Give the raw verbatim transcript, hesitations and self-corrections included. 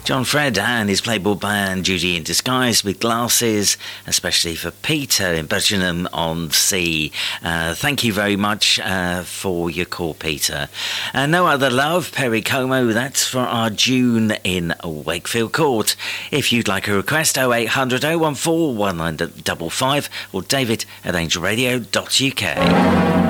John Fred and his Playboy band Judy in Disguise with Glasses, especially for Peter in Birchingham-on-Sea. Uh, thank you very much uh, for your call, Peter. And No Other Love, Perry Como, that's for our June in Wakefield Court. If you'd like a request, oh eight hundred oh one four one nine five five or david at angel radio dot u k.